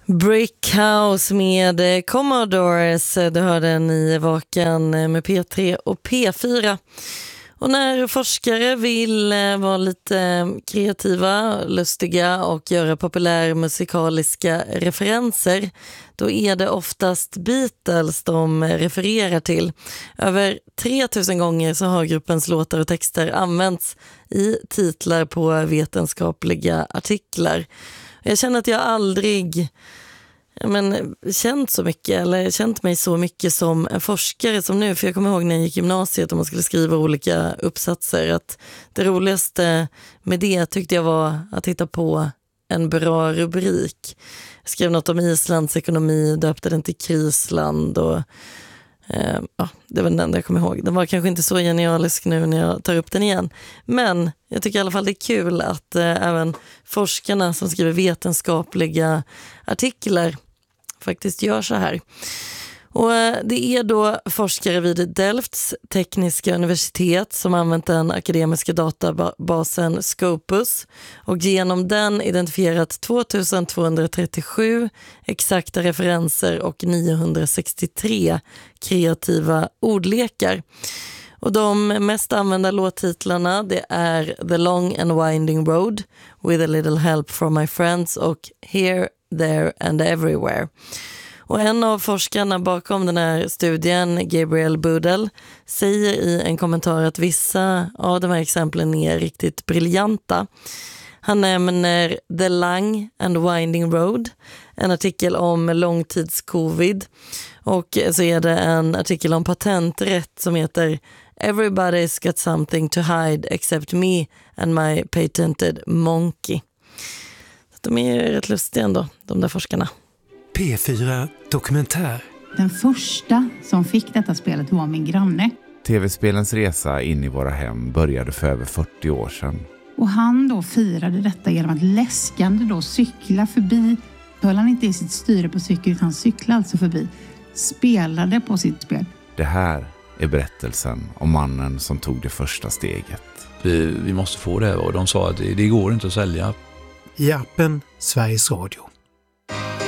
Brick House med Commodores, du hörde den i Vakan med P3 och P4. Och när forskare vill vara lite kreativa, lustiga och göra populärmusikaliska referenser, då är det oftast Beatles de refererar till. Över 3000 gånger så har gruppens låtar och texter använts i titlar på vetenskapliga artiklar. Jag känner att jag aldrig känt mig så mycket som en forskare som nu. För jag kommer ihåg när jag gick i gymnasiet och man skulle skriva olika uppsatser, att det roligaste med det tyckte jag var att hitta på en bra rubrik. Jag skrev något om Islands ekonomi, döpte den till Krisland och det var den enda jag kommer ihåg. Den var kanske inte så genialisk nu när jag tar upp den igen. Men jag tycker i alla fall det är kul att även forskarna som skriver vetenskapliga artiklar faktiskt gör så här. Och det är då forskare vid Delfts tekniska universitet som använt den akademiska databasen Scopus och genom den identifierat 2237 exakta referenser och 963 kreativa ordlekar. Och de mest använda låttitlarna, det är The Long and Winding Road, With a Little Help from My Friends och Here, There and Everywhere. Och en av forskarna bakom den här studien, Gabriel Budel, säger i en kommentar att vissa av de här exemplen är riktigt briljanta. Han nämner The Long and Winding Road, en artikel om långtidscovid, och så är det en artikel om patenträtt som heter Everybody's got something to hide except me and my patented monkey. De är rätt lustiga ändå, de där forskarna. P4 Dokumentär. Den första som fick detta spelet var min granne. TV-spelens resa in i våra hem började för över 40 år sedan. Och han då firade detta genom att läskande då cykla förbi. Höll han inte i sitt styre på cykel utan cyklade alltså förbi. Spelade på sitt spel. Det här är berättelsen om mannen som tog det första steget. Vi måste få det, och de sa att det går inte att sälja. I appen Sveriges Radio.